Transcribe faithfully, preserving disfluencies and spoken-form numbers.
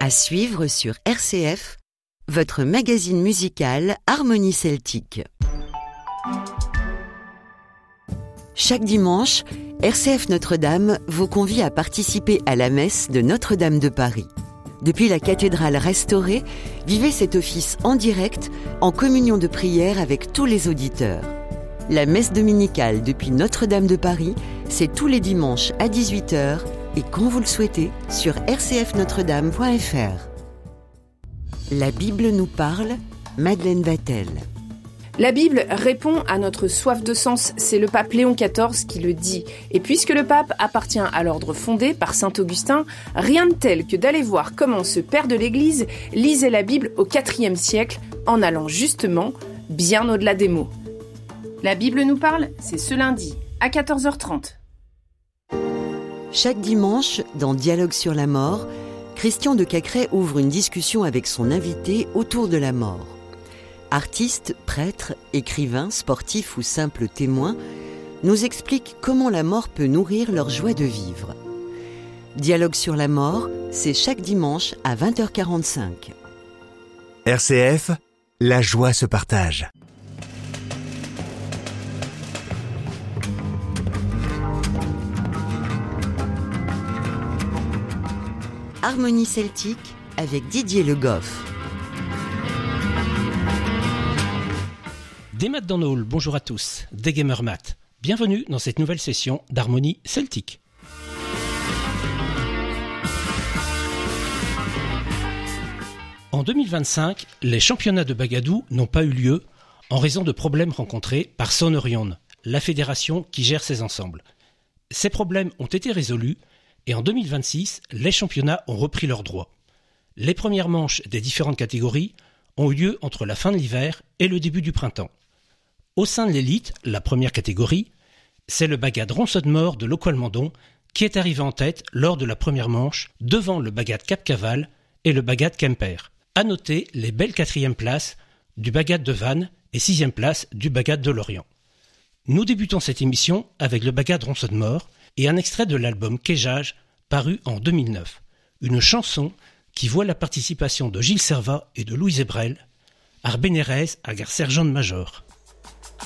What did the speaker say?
À suivre sur R C F, votre magazine musical Harmonie Celtique. Chaque dimanche, R C F Notre-Dame vous convie à participer à la messe de Notre-Dame de Paris. Depuis la cathédrale restaurée, vivez cet office en direct, en communion de prière avec tous les auditeurs. La messe dominicale depuis Notre-Dame de Paris, c'est tous les dimanches à dix-huit heures et quand vous le souhaitez sur r c f notre dame point f r. La Bible nous parle, Madeleine Vatel. La Bible répond à notre soif de sens, c'est le pape Léon quatorze qui le dit. Et puisque le pape appartient à l'ordre fondé par saint Augustin, rien de tel que d'aller voir comment ce père de l'Église lisait la Bible au quatrième siècle, en allant justement bien au-delà des mots. La Bible nous parle, c'est ce lundi, à quatorze heures trente. Chaque dimanche, dans Dialogue sur la mort, Christian de Cacrès ouvre une discussion avec son invité autour de la mort. Artistes, prêtres, écrivains, sportifs ou simples témoins nous expliquent comment la mort peut nourrir leur joie de vivre. Dialogue sur la mort, c'est chaque dimanche à vingt heures quarante-cinq. R C F, la joie se partage. Harmonie Celtique avec Didier Le Goff. Des maths dans nos halls, bonjour à tous, des gamers maths. Bienvenue dans cette nouvelle session d'Harmonie Celtique. En deux mille vingt-cinq, les championnats de Bagadou n'ont pas eu lieu en raison de problèmes rencontrés par Sonorion, la fédération qui gère ces ensembles. Ces problèmes ont été résolus et en deux mille vingt-six, les championnats ont repris leurs droits. Les premières manches des différentes catégories ont eu lieu entre la fin de l'hiver et le début du printemps. Au sein de l'élite, la première catégorie, c'est le bagad Ronson-de-Mort de Locoal-Mandon qui est arrivé en tête lors de la première manche devant le bagad Cap-Caval et le bagad Kemper. À noter les belles quatrièmes places du bagad de Vannes et sixième place du bagad de Lorient. Nous débutons cette émission avec le bagad Ronson-de-Mort et un extrait de l'album Kéjage paru en deux mille neuf. Une chanson qui voit la participation de Gilles Servat et de Louise Ebrel, Arbenerez à Gar Sergent de Major.